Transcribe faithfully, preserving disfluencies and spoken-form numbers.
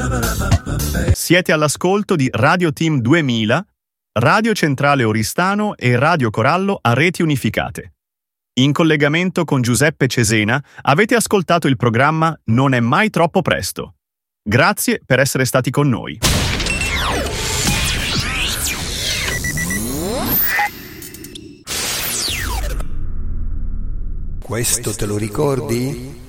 Siete all'ascolto di Radio Team duemila, Radio Centrale Oristano e Radio Corallo a reti unificate. In collegamento con Giuseppe Cesena avete ascoltato il programma Non è mai troppo presto. Grazie per essere stati con noi. Questo te lo ricordi?